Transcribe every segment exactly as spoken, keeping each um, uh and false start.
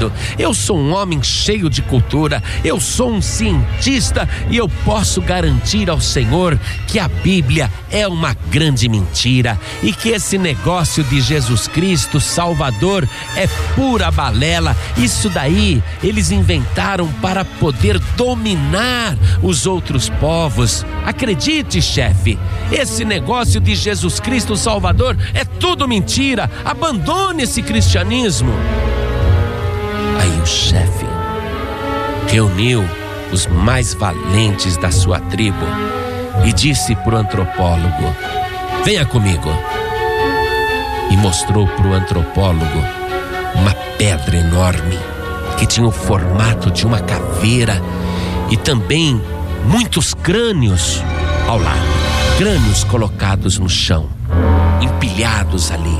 querido. Eu sou um homem cheio de cultura, eu sou um cientista e eu posso garantir ao Senhor que a Bíblia é uma grande mentira e que esse negócio de Jesus Cristo Salvador é pura balela. Isso daí eles inventaram para poder dominar os outros povos. Acredite, chefe, esse negócio de Jesus Cristo Salvador é tudo mentira. Abandone esse cristianismo. Aí o chefe reuniu os mais valentes da sua tribo e disse para o antropólogo: venha comigo. E mostrou para o antropólogo uma pedra enorme que tinha o formato de uma caveira e também muitos crânios ao lado, crânios colocados no chão, empilhados ali.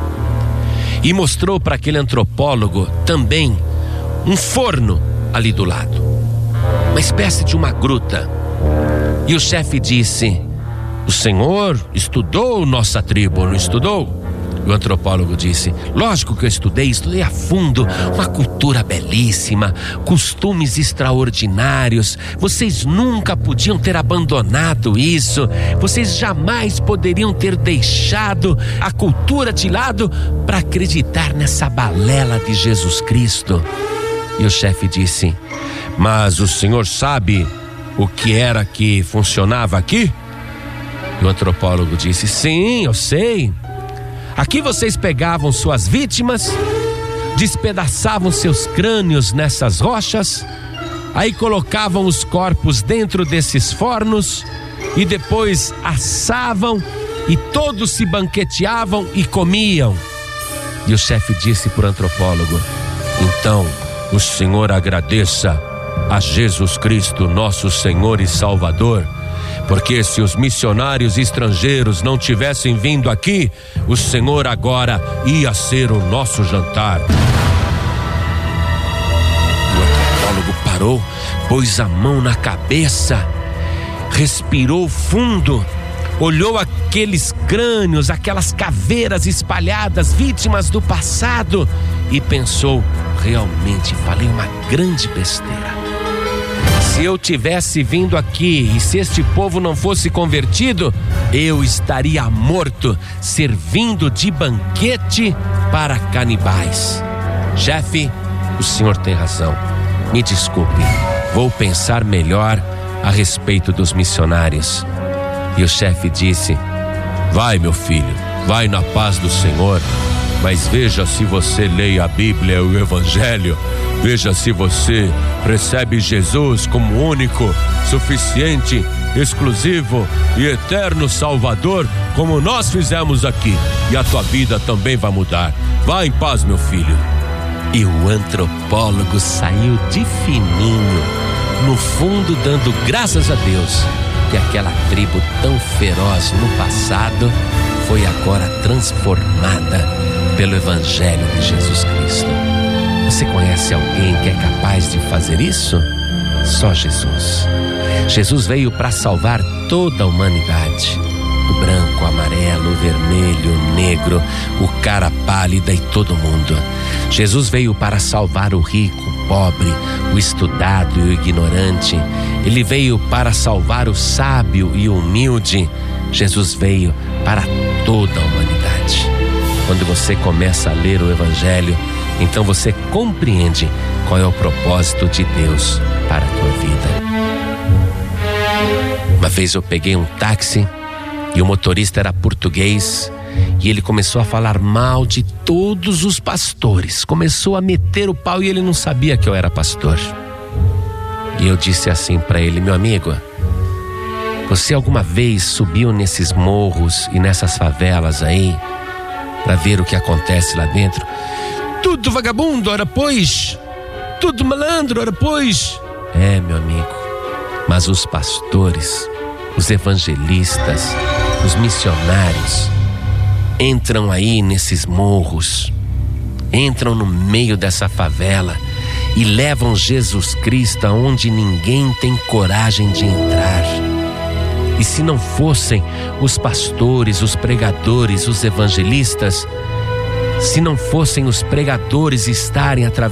E mostrou para aquele antropólogo também um forno ali do lado, uma espécie de uma gruta. E o chefe disse: o senhor estudou nossa tribo, não estudou? O antropólogo disse: lógico que eu estudei, estudei a fundo, uma cultura belíssima, costumes extraordinários. Vocês nunca podiam ter abandonado isso, vocês jamais poderiam ter deixado a cultura de lado para acreditar nessa balela de Jesus Cristo. E o chefe disse: mas o senhor sabe o que era que funcionava aqui? E o antropólogo disse: sim, eu sei. Aqui vocês pegavam suas vítimas, despedaçavam seus crânios nessas rochas, aí colocavam os corpos dentro desses fornos e depois assavam e todos se banqueteavam e comiam. E o chefe disse para o antropólogo: então o senhor agradeça a Jesus Cristo, nosso Senhor e Salvador, porque se os missionários estrangeiros não tivessem vindo aqui, o Senhor agora ia ser o nosso jantar. O antropólogo parou, pôs a mão na cabeça, respirou fundo, olhou aqueles crânios, aquelas caveiras espalhadas, vítimas do passado, e pensou: realmente falei uma grande besteira. Se eu tivesse vindo aqui e se este povo não fosse convertido, eu estaria morto, servindo de banquete para canibais. Chefe, o senhor tem razão. Me desculpe, vou pensar melhor a respeito dos missionários. E o chefe disse: vai, meu filho, vai na paz do Senhor, mas veja se você lê a Bíblia e o Evangelho. Veja se você recebe Jesus como único, suficiente, exclusivo e eterno Salvador, como nós fizemos aqui, e a tua vida também vai mudar. Vá em paz, meu filho. E o antropólogo saiu de fininho, no fundo dando graças a Deus que aquela tribo tão feroz no passado foi agora transformada pelo Evangelho de Jesus Cristo. Você conhece alguém que é capaz de fazer isso? Só Jesus. Jesus veio para salvar toda a humanidade. O branco, o amarelo, o vermelho, o negro, o cara pálida e todo mundo. Jesus veio para salvar o rico, o pobre, o estudado e o ignorante. Ele veio para salvar o sábio e o humilde. Jesus veio para toda a humanidade. Quando você começa a ler o Evangelho, então você compreende qual é o propósito de Deus para a tua vida. Uma vez eu peguei um táxi e o motorista era português e ele começou a falar mal de todos os pastores. Começou a meter o pau e ele não sabia que eu era pastor. E eu disse assim para ele: meu amigo, você alguma vez subiu nesses morros e nessas favelas aí para ver o que acontece lá dentro? Tudo vagabundo, ora pois. Tudo malandro, ora pois. É, meu amigo, mas os pastores, os evangelistas, os missionários entram aí nesses morros, entram no meio dessa favela e levam Jesus Cristo aonde ninguém tem coragem de entrar. E se não fossem os pastores, os pregadores, os evangelistas, se não fossem os pregadores estarem através